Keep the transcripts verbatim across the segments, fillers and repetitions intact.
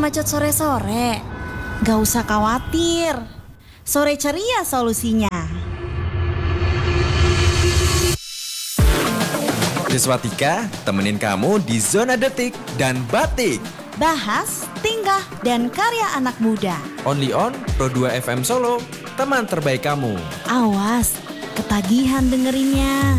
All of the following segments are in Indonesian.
macet sore-sore? Gak usah khawatir, sore ceria solusinya. Deswatika temenin kamu di Zona Detik dan Batik. Bahas, tingkah, dan karya anak muda. Only on Pro dua F M Solo, teman terbaik kamu. Awas, ketagihan dengerinnya.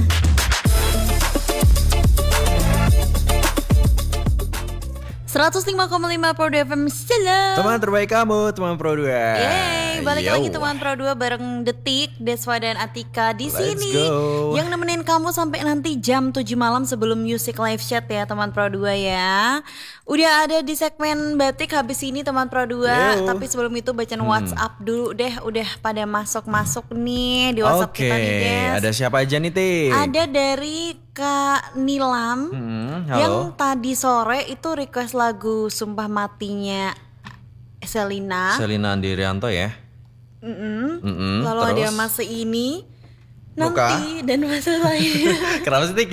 seratus lima koma lima Pro dua F M Solo. Teman terbaik kamu, teman Pro dua. Yeay, balik Yo. lagi teman Pro dua bareng Detik, Deswa dan Atika di Let's sini. go. Yang nemenin kamu sampai nanti jam tujuh malam sebelum Music Live Chat ya teman Pro dua ya. Udah ada di segmen Batik habis ini teman Pro dua, Yo. tapi sebelum itu bacaan Hmm. WhatsApp dulu deh. Udah pada masuk-masuk nih di WhatsApp Oke, kita nih, Des. ada siapa aja nih, Tik? Ada dari Kak Nilam. Hmm, Yang halo. tadi sore itu request lagu Sumpah Matinya Selina. Selina Andirianto ya. Mm-mm. Mm-mm, Lalu terus? ada masa ini Luka. nanti dan masa lainnya. Kenapa sih, Tik?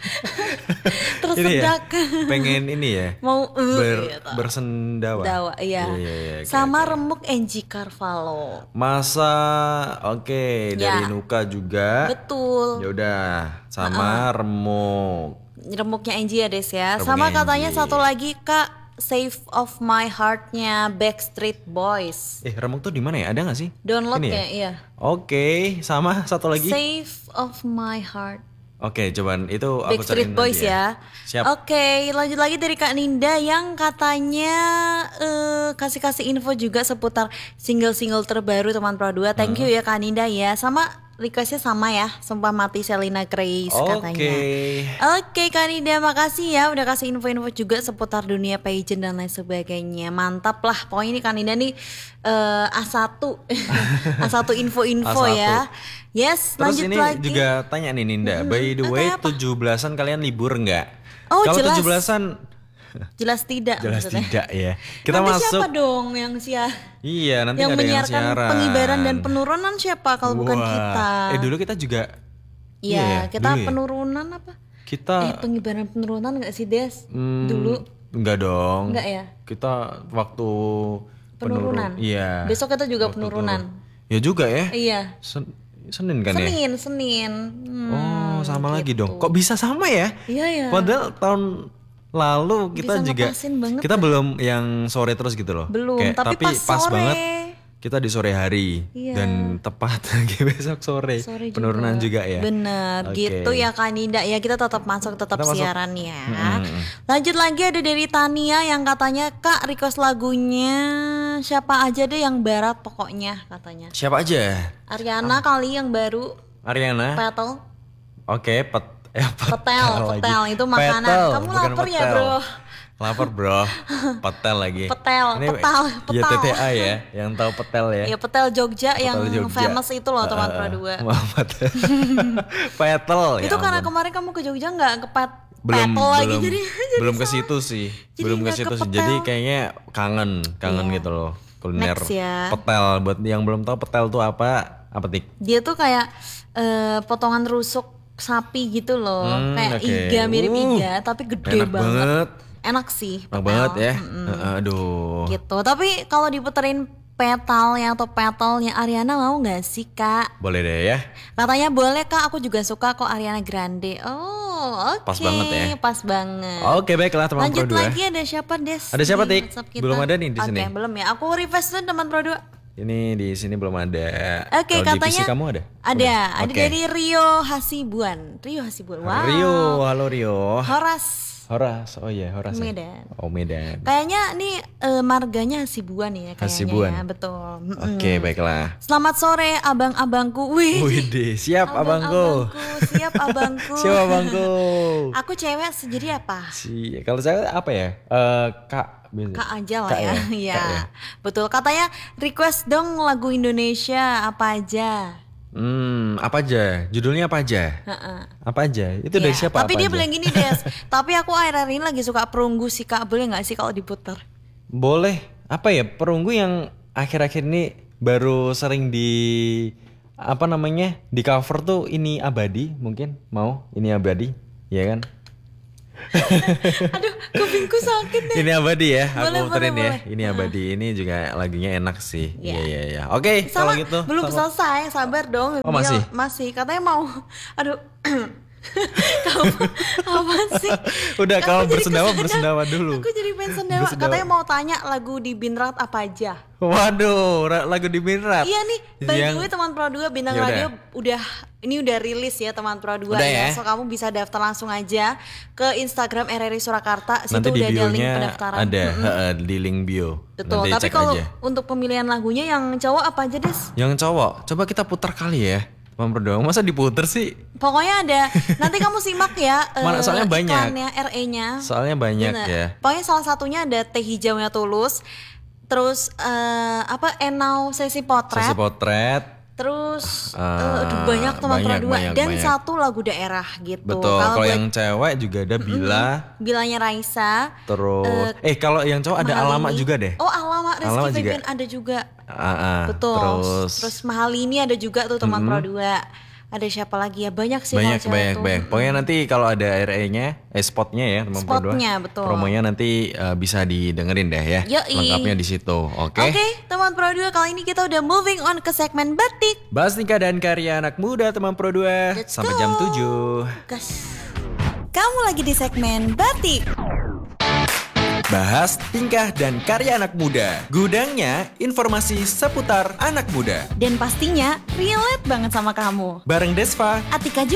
Tersedak. Ini ya, pengen ini ya. Mau uh, ber, gitu. bersendawa. Dawa, iya. Iya, iya, oke, Sama oke. remuk Angie Carvalho. Masa oke dari Ya. Nuka juga. Betul. Ya udah, sama remuk. Remuknya Angie ya, Des ya. Remuknya Sama katanya Angie. satu lagi Kak, Save of My Heart-nya Backstreet Boys. Eh, remuk tuh di mana ya? Ada nggak sih? Download Ini ya, ya? iya. Oke, sama satu lagi. Save of My Heart. Oke, cobaan itu aku Backstreet cariin Boys nanti ya. Siap. Oke, lanjut lagi dari Kak Ninda yang katanya eh, kasih-kasih info juga seputar single-single terbaru teman Pro dua. Thank you ya Kak Ninda ya. Sama requestnya sama ya, Sumpah Mati Selena Grace katanya. Oke. Oke Kak Ninda, makasih ya udah kasih info-info juga seputar dunia pageant dan lain sebagainya. Mantap lah, pokoknya ini Kak Ninda nih eh, A satu A satu info-info A satu. ya. Yes, Terus lanjut ini lagi. juga tanya nih Ninda, Mm-mm. by the way Katanya apa? tujuh belasan kalian libur nggak? Oh, Kalau jelas. tujuh belasan Jelas tidak jelas maksudnya. tidak ya. Kita Nanti masuk. siapa dong yang sia Iya, nanti yang nggak ada yang menyiarkan siaran. pengibaran dan penurunan siapa kalau bukan Wah. kita? Eh dulu kita juga. Iya, iya, kita dulu ya? penurunan apa? Kita Eh pengibaran penurunan nggak sih Des? Hmm, Dulu enggak dong. Enggak ya? Kita waktu Penurunan. penurun- Iya. Besok kita juga Waktu penurunan. turun. Ya juga ya. Iya. Sen- Senin kan ya? Senin, Senin. Hmm, Oh, sama lagi gitu. dong. Kok bisa sama ya? Iya ya. Padahal tahun lalu kita Bisa juga ngepasin banget kita belum yang sore terus gitu loh. Belum, Kayak- tapi pas sore. banget kita di sore hari Iya. dan tepat lagi besok sore, Sore penurunan juga, ya. Bener Oke. gitu ya Kak Ninda ya, kita tetap masuk tetap Kita masuk. siaran ya. Mm-mm. Lanjut lagi ada dari Tania yang katanya Kak request lagunya siapa aja deh yang barat pokoknya katanya. Siapa aja? Ariana kali yang baru Ariana. Petal. Oke, pet eh, Petel, lagi. petel itu makanan. Petel, Kamu bukan lapar ya, petel. Bro? Lapar, Bro. Petel lagi. Petel, Ini petal, Y petal. T T A ya, yang tahu petel ya. Ya Petel Jogja Petel yang Jogja. famous itu loh teman Uh, Pro dua. Muhammad. Petel ya. Itu karena ampun. kemarin kamu ke Jogja nggak ke pet belum petel lagi belum jadi, jadi belum ke salah. situ sih. Jadi belum ke nggak situ ke sih. petel. Jadi kayaknya kangen, kangen Iya. gitu loh. Kuliner Next ya. petel. Buat yang belum tahu petel tuh apa? Apa Tik? Dia tuh kayak eh, potongan rusuk sapi gitu loh, Hmm, kayak oke. iga mirip Uh, iga tapi gede enak banget. banget. Enak sih. Enak petel. banget ya. Mm-mm. Uh, Aduh. Gitu. Tapi kalau diputerin petalnya atau petalnya Ariana mau nggak sih Kak? Boleh deh ya. Katanya boleh Kak, aku juga suka kok Ariana Grande. Oh oke. Pas banget ya. Pas banget. Oke, baiklah teman Lanjut Pro dua. lagi ada siapa Des? Ada siapa, di Tik? WhatsApp kita? Belum ada nih di Oke, sini. belum ya. Aku refresh dulu teman Pro dua. Ini di sini belum ada. Oke, Kalau katanya di P C kamu ada? Ada, Udah? ada Oke. dari Rio Hasibuan. Rio Hasibuan. Wow. Rio, halo Rio. Horas Horas, oh iya Horas. ya? Medan. Oh Medan. Kayaknya nih eh, marganya Hasibuan ya kayaknya Hasibuan. ya, betul. Mm-mm. Oke, baiklah. Selamat sore abang-abangku. Wih. Wih, siap abangku. Abang-abangku, siap abangku. Siap abangku. Aku cewek jadi apa? Si, kalau saya apa ya? Eh Kak. biasa. Kak aja lah Kak ya. Kak Iya. ya. Betul. Katanya request dong lagu Indonesia apa aja. Hmm, apa aja? Judulnya apa aja? Heeh. Apa aja? Itu dari Iya, siapa? tapi apa dia aja? bilang gini Des. Tapi aku akhir-akhir ini lagi suka perunggu sih Kak. Boleh nggak sih kalau diputar? Boleh. Apa ya? Perunggu yang akhir-akhir ini baru sering di apa namanya? Di cover tuh Ini Abadi mungkin. Mau? Ini Abadi, ya kan? Aduh, kupingku sakit deh. Ini abadi ya, Boleh, aku puterin boleh, ya. boleh. Ini abadi, ini juga lagunya enak sih. Iya. Iya iya iya. Oke, kalau Sama, gitu. belum sama- selesai, sabar dong. Oh, masih? Bil. Masih, katanya mau. Aduh. Kamu apa sih? Udah, Aku kalau jadi bersendawa kesadar. bersendawa dulu. Aku jadi pengen sendawa. Bersendawa. Katanya mau tanya lagu di Binrat apa aja. Waduh, ra- lagu di Binrat. Iya nih, by the Yang- way teman Pro dua Bintang Ya udah. Radio udah ini udah rilis ya teman Pro dua Udah ya. ya. So kamu bisa daftar langsung aja ke Instagram R R I Surakarta. Situ Nanti di udah ada link bio-nya pendaftaran. ada, Mm-mm. heeh, di link bio. Betul. Nanti Tapi cek kalau aja. untuk pemilihan lagunya yang cowok apa aja, Des? Yang cowok, coba kita putar kali ya. Teman berdua, masa diputer sih? Pokoknya ada. Nanti kamu simak ya. Mana, eh, soalnya banyak. iklannya, R E-nya. Soalnya banyak Bener. ya. Pokoknya salah satunya ada Teh Hijaunya Tulus. Terus eh, apa Enau Sesi Potret. Sesi potret. Terus Eh, eh, aduh, banyak teman banyak, Pro dua banyak, dan banyak. satu lagu daerah gitu. Betul. Kalau buat- yang cewek juga ada Bila. Bilanya Raisa. Terus, eh kalau yang cowok ada Mahalini. Alama juga deh. Oh, Alama Rizky Alama juga. Febian ada juga. Ah, ah. Betul. Terus, Terus Mahalini ada juga tuh teman Pro dua. Ada siapa lagi ya? Banyak sih banyak kalau cewek banyak tuh. banyak. Pokoknya nanti kalau ada R E-nya, eh spotnya ya teman berdua. Spotnya, betul. Promonya nanti eh, bisa didengerin deh ya. Yoi. Lengkapnya di situ. Oke. Oke, teman Pro dua kali ini kita udah moving on ke segmen batik. Bahas nikah dan karya anak muda teman Pro dua Let's sampai go. jam tujuh. Gas. Kamu lagi di segmen batik. Bahas tingkah dan karya anak muda. Gudangnya informasi seputar anak muda. Dan pastinya relate banget sama kamu. Bareng Desva. Atika juga.